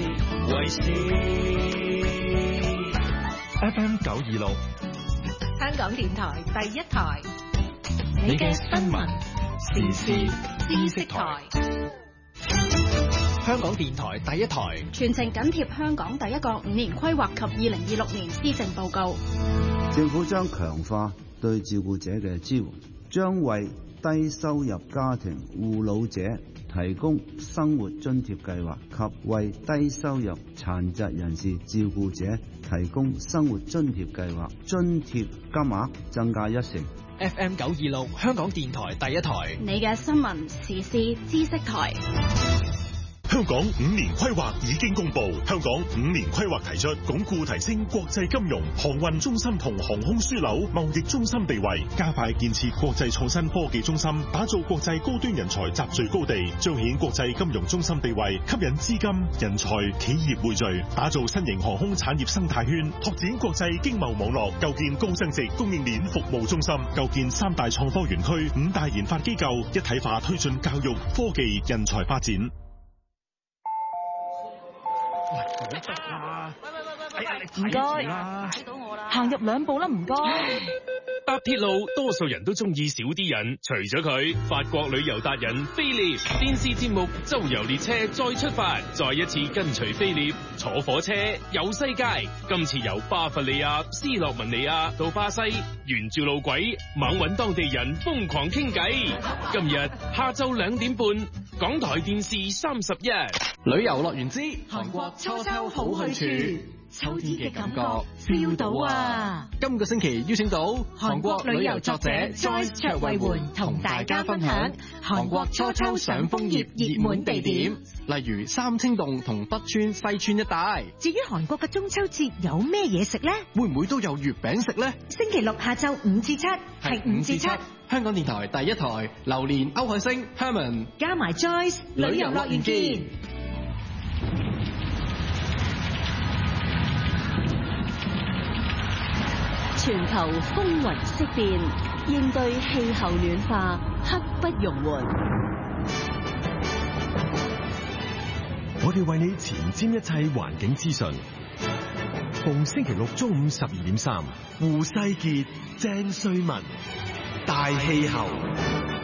為事。 FM 926， 香港電台第一台， 你嘅新聞時事知識台。 香港電台第一台， 全程緊貼香港第一個5年規劃及2026年施政報告。 政府將強化對照顧者嘅支援，將為低收入家庭護老者提供生活津貼計劃，及為低收入殘疾人士照顧者提供生活津貼計劃，津貼金額增加1成。 FM 926，香港電台第一台， 你嘅新聞時事知識台。 香港5年規劃已經公布，香港5年規劃提出鞏固提升國際金融、航運中心同航空樞紐貿易中心地位，加快建設國際創新科技中心，打造國際高端人才集聚高地，彰顯國際金融中心地位，吸引資金、人才、企業匯聚，打造新型航空產業生態圈，拓展國際經貿網絡，構建高增值供應鏈服務中心，構建3大創科園區、5大研發機構，一體化推進教育、科技、人才發展。 唔該，行入2步啦，唔該。 搭鐵路多數人都中意少啲人，除咗佢，法國旅遊達人菲臘電視節目周遊列車再出發，再一次跟隨菲臘坐火車遊世界。今次由巴伐利亞、斯洛文尼亞到巴西，沿住路軌猛搵當地人瘋狂傾偈。今日下晝2點半，港台電視31。 旅遊樂園之韓國初秋好去處。秋天嘅感覺 feel 到啊！ 今個星期邀請到韓國旅遊作者 Joyce 卓慧媛同大家分享韓國初秋賞楓葉熱門地點， 例如三清洞同北川西川一帶。 至於韓國嘅中秋節有咩嘢食呢？ 會唔會都有月餅食呢？ 星期六下晝5至7，係5至7。 香港電台第一台，榴蓮歐海星 Herman 加埋 Joyce 旅遊樂園見。 全球風雲色變，應對氣候暖化刻不容緩。 我哋為你前瞻一切環境資訊。逢星期六中午12點3，胡世傑、鄭瑞文，大氣候。